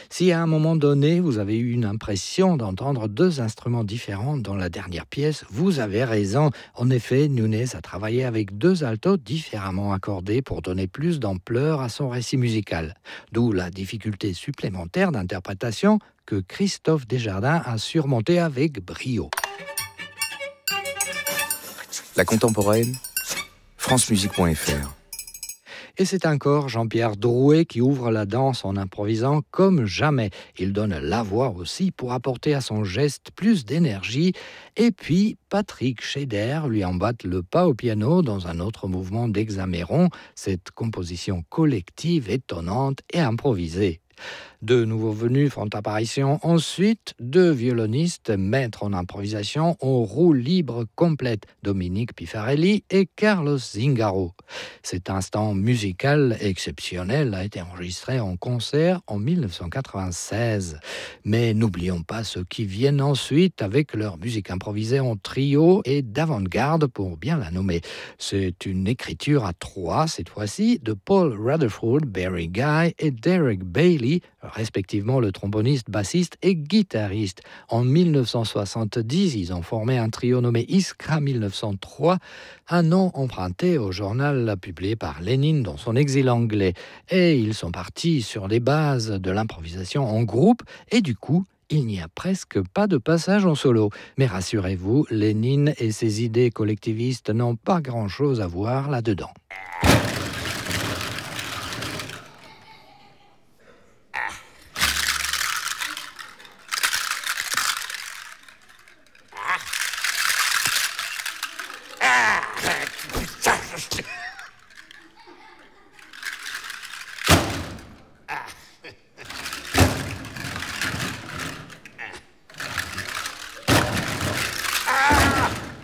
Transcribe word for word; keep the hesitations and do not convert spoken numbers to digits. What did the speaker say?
Si à un moment donné, vous avez eu une impression d'entendre deux instruments différents dans la dernière pièce, vous avez raison. En effet, Nunes a travaillé avec deux altos différemment accordés pour donner plus d'ampleur à son récit musical. D'où la difficulté supplémentaire d'interprétation que Christophe Desjardins a surmontée avec brio. La contemporaine, francemusique point f r. Et c'est encore Jean-Pierre Drouet qui ouvre la danse en improvisant comme jamais. Il donne la voix aussi pour apporter à son geste plus d'énergie. Et puis, Patrick Scheder lui emboîte le pas au piano dans un autre mouvement d'Hexaméron, cette composition collective étonnante et improvisée. Deux nouveaux venus font apparition ensuite, deux violonistes maîtres en improvisation en roue libre complète, Dominique Pifarelli et Carlos Zingaro. Cet instant musical exceptionnel a été enregistré en concert en dix-neuf cent quatre-vingt-seize. Mais n'oublions pas ceux qui viennent ensuite avec leur musique improvisée en trio et d'avant-garde pour bien la nommer. C'est une écriture à trois cette fois-ci de Paul Rutherford, Barry Guy et Derek Bailey, respectivement le tromboniste, bassiste et guitariste. En dix-neuf cent soixante-dix, ils ont formé un trio nommé Iskra mille neuf cent trois, un nom emprunté au journal publié par Lénine dans son exil anglais. Et ils sont partis sur les bases de l'improvisation en groupe et du coup, il n'y a presque pas de passage en solo. Mais rassurez-vous, Lénine et ses idées collectivistes n'ont pas grand-chose à voir là-dedans.